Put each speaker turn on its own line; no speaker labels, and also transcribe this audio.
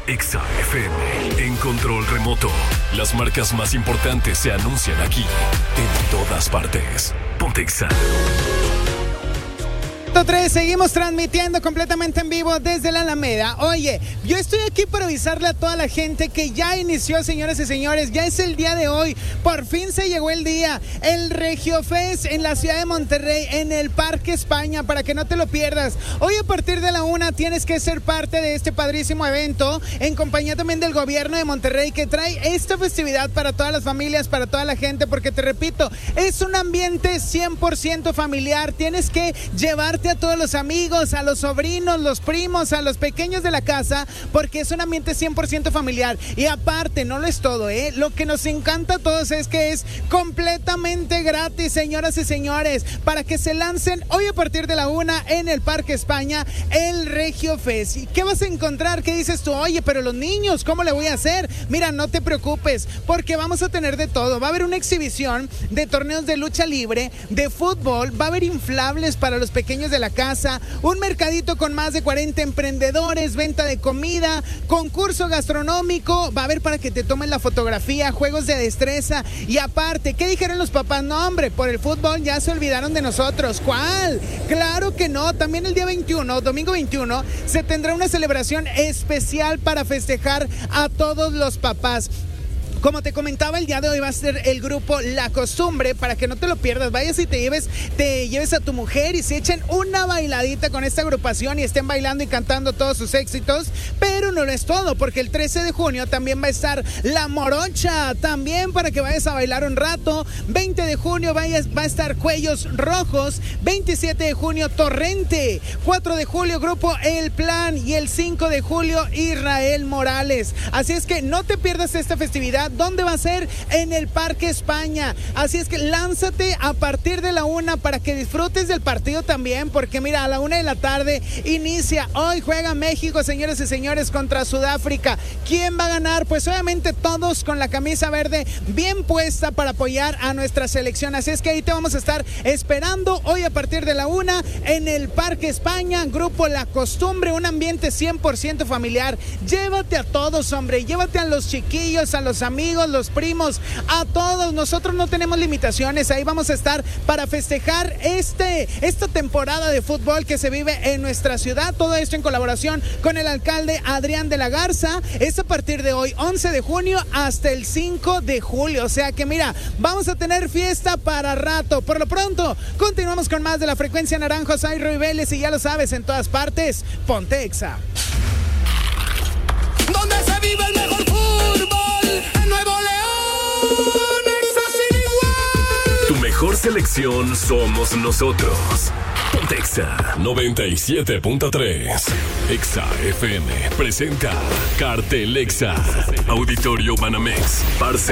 Exa FM, en control remoto. Las marcas más importantes se anuncian aquí, en todas partes. Ponte Exa.
3, seguimos transmitiendo completamente en vivo desde la Alameda. Oye, yo estoy aquí para avisarle a toda la gente que ya inició, señoras y señores, ya es el día de hoy, por fin se llegó el día, el Regio Fest en la ciudad de Monterrey, en el Parque España, para que no te lo pierdas. Hoy a partir de la 1 tienes que ser parte de este padrísimo evento, en compañía también del gobierno de Monterrey, que trae esta festividad para todas las familias, para toda la gente, porque te repito, es un ambiente 100% familiar. Tienes que llevarte a todos los amigos, a los sobrinos, los primos, a los pequeños de la casa, porque es un ambiente 100% familiar. Y aparte, no lo es todo, lo que nos encanta a todos es que es completamente gratis, señoras y señores, para que se lancen hoy a partir de la 1 en el Parque España, el Regio Fest. ¿Y qué vas a encontrar? ¿Qué dices tú? Oye, pero los niños, ¿cómo le voy a hacer? Mira, no te preocupes, porque vamos a tener de todo. Va a haber una exhibición de torneos de lucha libre, de fútbol, va a haber inflables para los pequeños de la casa, un mercadito con más de 40 emprendedores, venta de comida, concurso gastronómico, va a haber para que te tomen la fotografía, juegos de destreza. Y aparte, ¿qué dijeron los papás? No, hombre, por el fútbol ya se olvidaron de nosotros. ¿Cuál? Claro que no. También el día 21, domingo 21, se tendrá una celebración especial para festejar a todos los papás. Como te comentaba, el día de hoy va a ser el grupo La Costumbre, para que no te lo pierdas. Vayas y te lleves a tu mujer y se echen una bailadita con esta agrupación y estén bailando y cantando todos sus éxitos. Pero no es todo, porque el 13 de junio también va a estar La Morocha, también para que vayas a bailar un rato. 20 de junio va a estar Cuellos Rojos. 27 de junio Torrente. 4 de julio grupo El Plan. Y el 5 de julio Israel Morales. Así es que no te pierdas esta festividad. ¿Dónde va a ser? En el Parque España. Así es que lánzate a partir de la 1 para que disfrutes del partido también, porque mira, a la 1 de la tarde inicia. Hoy juega México, señores y señores, contra Sudáfrica. ¿Quién va a ganar? Pues obviamente todos con la camisa verde bien puesta para apoyar a nuestra selección. Así es que ahí te vamos a estar esperando hoy a partir de la 1 en el Parque España, grupo La Costumbre, un ambiente 100% familiar. Llévate a todos, hombre, llévate a los chiquillos, a los amigos, los primos, a todos. Nosotros no tenemos limitaciones. Ahí vamos a estar para festejar esta temporada de fútbol que se vive en nuestra ciudad. Todo esto en colaboración con el alcalde Adrián de la Garza. Es a partir de hoy, 11 de junio, hasta el 5 de julio. O sea que mira, vamos a tener fiesta para rato. Por lo pronto, continuamos con más de La Frecuencia Naranja. Soy Roy Vélez y ya lo sabes, en todas partes, ponte Exa.
Donde se vive el mejor fútbol, en Nuevo León, Exa sin igual.
Tu mejor selección somos nosotros. Ponte Exa 97.3. Exa FM presenta Cartel Exa, Auditorio Banamex, Parce